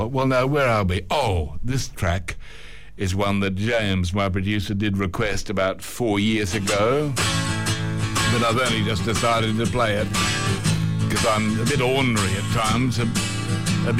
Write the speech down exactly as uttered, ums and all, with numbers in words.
Well, now, where are we? Oh, this track is one that James, my producer, did request about four years ago, but I've only just decided to play it because I'm a bit ornery at times. A, a